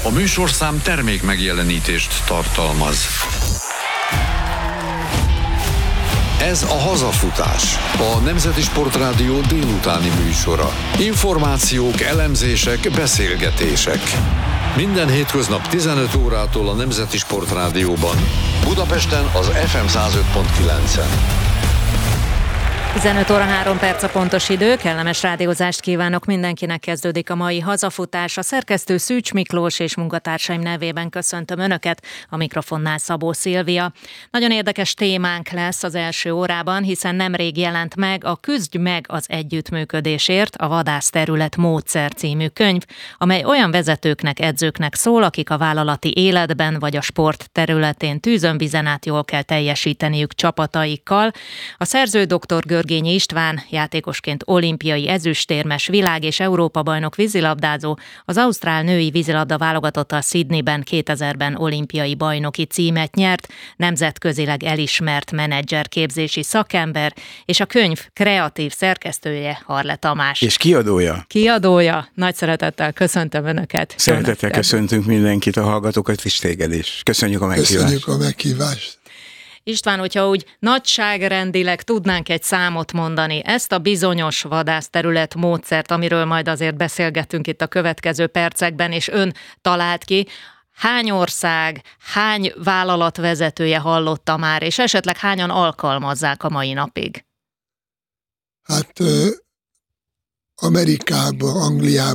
A műsorszám termék megjelenítést tartalmaz. Ez a Hazafutás, a Nemzeti Sportrádió délutáni műsora. Információk, elemzések, beszélgetések. Minden hétköznap 15 órától a Nemzeti Sportrádióban. Budapesten az FM 105.9-en. 15 óra 3 perc a pontos idő, kellemes rádiózást kívánok mindenkinek, kezdődik a mai Hazafutás. A szerkesztő Szűcs Miklós és munkatársaim nevében köszöntöm Önöket, a mikrofonnál Szabó Szilvia. Nagyon érdekes témánk lesz az első órában, hiszen nemrég jelent meg a Küzdj meg az együttműködésért, a Vadászterület módszer című könyv, amely olyan vezetőknek, edzőknek szól, akik a vállalati életben vagy a sport területén tűzön vizen át jól kell teljesíteniük csapataikkal. A szerző dr. Görgényi István, játékosként olimpiai ezüstérmes, világ- és Európa-bajnok vízilabdázó, az ausztrál női vízilabda válogatottal Sydneyben 2000-ben olimpiai bajnoki címet nyert, nemzetközileg elismert menedzserképzési szakember, és a könyv kreatív szerkesztője Harle Tamás. És kiadója. Kiadója. Nagy szeretettel köszöntöm Önöket. Szeretettel köszöntünk mindenkit, a hallgatókat és téged is. Köszönjük a meghívást. Köszönjük a meghívást. István, hogyha úgy nagyságrendileg tudnánk egy számot mondani, ezt a bizonyos vadászterület módszert, amiről majd azért beszélgetünk itt a következő percekben, és ön talált ki, hány ország, hány vállalat vezetője hallotta már, és esetleg hányan alkalmazzák a mai napig? Hát Amerikában, Angliában,